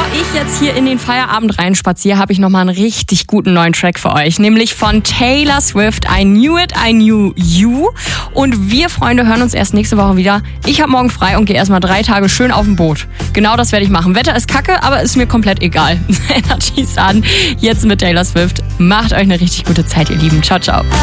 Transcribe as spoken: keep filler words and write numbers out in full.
ich jetzt hier in den Feierabend reinspaziere, habe ich nochmal einen richtig guten neuen Track für euch. Nämlich von Taylor Swift, I Knew It, I Knew You. Und wir, Freunde, hören uns erst nächste Woche wieder. Ich habe morgen frei und gehe erstmal drei Tage schön auf dem Boot. Genau das werde ich machen. Wetter ist kacke, aber ist mir komplett egal. Energy Sun, jetzt mit Taylor Swift. Macht euch eine richtig gute Zeit, ihr Lieben. Ciao, ciao.